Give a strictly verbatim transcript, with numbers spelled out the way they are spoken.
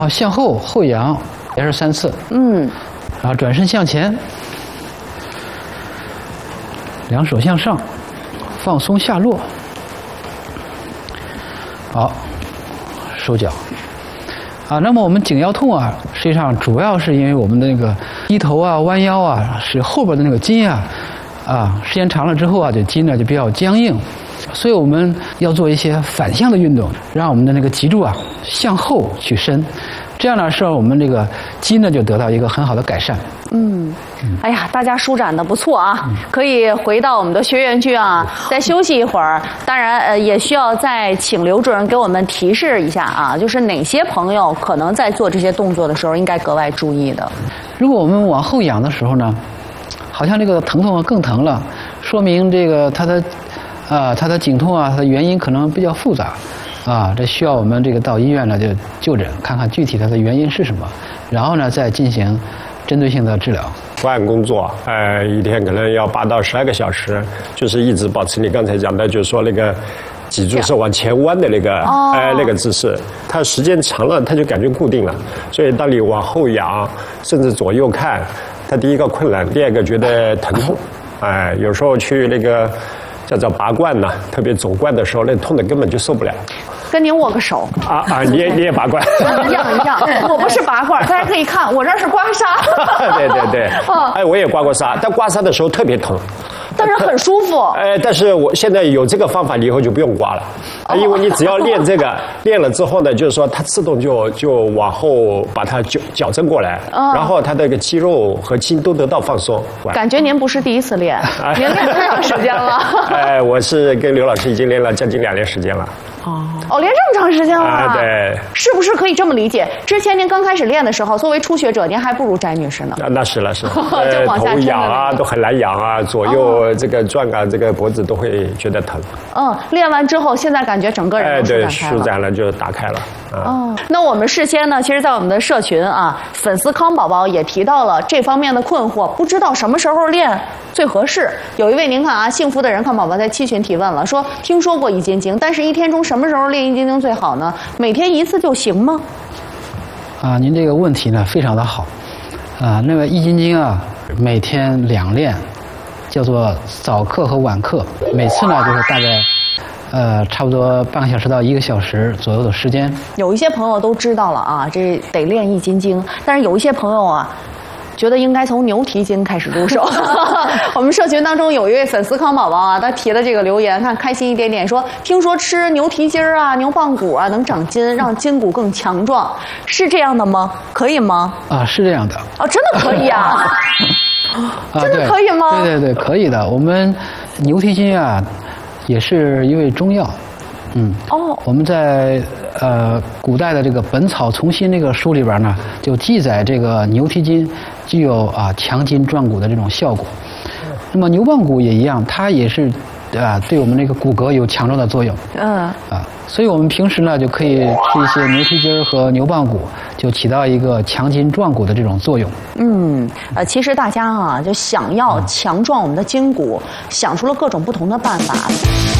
啊，向后后仰也是三次。嗯，然后转身向前，两手向上，放松下落。好，收脚。啊，那么我们颈腰痛啊，实际上主要是因为我们的那个低头啊、弯腰啊，使后边的那个筋啊，啊，时间长了之后啊，这筋呢就比较僵硬，所以我们要做一些反向的运动，让我们的那个脊柱啊向后去伸，这样呢，使我们这个筋呢就得到一个很好的改善。 嗯，哎呀，大家舒展的不错啊，可以回到我们的学员去啊，再休息一会儿。当然，呃，也需要再请刘主任给我们提示一下啊，就是哪些朋友可能在做这些动作的时候应该格外注意的。 如果我们往后仰的时候呢，好像这个疼痛更疼了，说明这个他的，啊，他的颈痛啊，它的原因可能比较复杂，啊，这需要我们这个到医院呢就就诊，看看具体它的原因是什么，然后呢再进行针对性的治疗。 伏案工作，呃，一天可能要八到十二个小时，就是一直保持你刚才讲的，就是说那个脊柱是往前弯的那个， 哦、 呃，那个姿势，它时间长了，它就感觉固定了。所以当你往后仰，甚至左右看，它第一个困难，第二个觉得疼痛，哎、呃，有时候去那个叫做拔罐呐，特别走罐的时候，那痛的根本就受不了。 跟您握个手啊啊！你也你也拔罐， 一样一样。我不是拔罐，大家可以看，我这是刮痧。 对对对，哎，我也刮过痧，但刮痧的时候特别疼， 但是很舒服。 哎，但是我现在有这个方法，你以后就不用刮了，哦、因为你只要练这个，练了之后呢，就是说它自动就就往后把它矫矫正过来，哦、然后它的个肌肉和筋都得到放松。 感觉您不是第一次练，您练多长时间了？ 哎，我是跟刘老师已经练了将近两年时间了。 哦哦，练这么长时间了、 啊？对， 是不是可以这么理解？之前您刚开始练的时候，作为初学者，您还不如翟女士呢。 啊，那是那是， 就往下头仰啊，都很难仰啊，左右这个转啊，这个脖子都会觉得疼。 嗯，练完之后，现在感觉整个人都舒展开了。 哎，对，舒展了就打开了。 啊、哦，那我们事先呢，其实，在我们的社群啊，粉丝康宝宝也提到了这方面的困惑，不知道什么时候练最合适。有一位您看啊，幸福的人康宝宝在七群提问了，说听说过易筋经，但是一天中什么时候练易筋经最好呢？每天一次就行吗？ 啊，您这个问题呢非常的好，啊，那个易筋经啊，每天两练，叫做早课和晚课，每次呢就是大概。呃，差不多半个小时到一个小时左右的时间。 有一些朋友都知道了啊，这得练易筋经，但是有一些朋友啊，觉得应该从牛蹄筋开始入手。我们社群当中有一位粉丝康宝宝啊，他提的这个留言，看开心一点点，说听说吃牛蹄筋啊、牛棒骨啊能长筋，让筋骨更强壮，是这样的吗？可以吗？ 啊，是这样的。 哦，真的可以啊？真的可以吗？ 对对对，可以的。我们牛蹄筋啊。也是一味中药，嗯，哦，我们在呃古代的这个《本草从心》这个书里边呢，就记载这个牛蹄筋具有啊强筋壮骨的这种效果。那么牛棒骨也一样，它也是啊对我们这个骨骼有强壮的作用。嗯，啊，所以我们平时呢就可以吃一些牛蹄筋和牛棒骨，就起到一个强筋壮骨的这种作用。 嗯，呃，其实大家啊，就想要强壮我们的筋骨，想出了各种不同的办法。